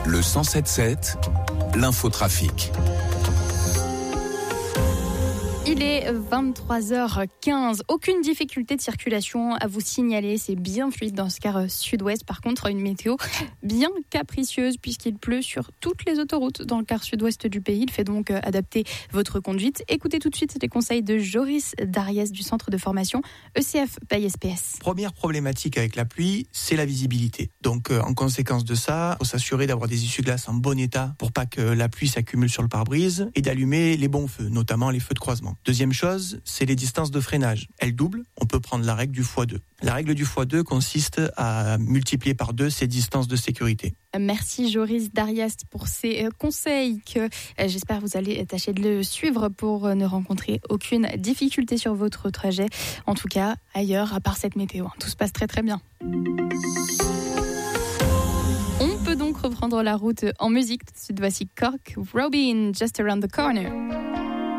Le 107.7, l'infotrafic. Il est 23h15. Aucune difficulté de circulation à vous signaler. C'est bien fluide dans ce quart sud-ouest. Par contre, une météo bien capricieuse puisqu'il pleut sur toutes les autoroutes dans le quart sud-ouest du pays. Il fait donc adapter votre conduite. Écoutez tout de suite les conseils de Joris Dariès du centre de formation ECF Paye SPS. Première problématique avec la pluie, c'est la visibilité. Donc en conséquence de ça, il faut s'assurer d'avoir des essuie-glaces en bon état pour pas que la pluie s'accumule sur le pare-brise et d'allumer les bons feux, notamment les feux de croisement. Deuxième chose, c'est les distances de freinage. Elles doublent, on peut prendre la règle du x2. La règle du x2 consiste à multiplier par 2 ces distances de sécurité. Merci Joris Dariès pour ces conseils que j'espère vous allez tâcher de le suivre pour ne rencontrer aucune difficulté sur votre trajet. En tout cas, ailleurs, à part cette météo, tout se passe très très bien. On peut donc reprendre la route en musique. Tout de suite, voici Cork, Robin, Just Around the Corner.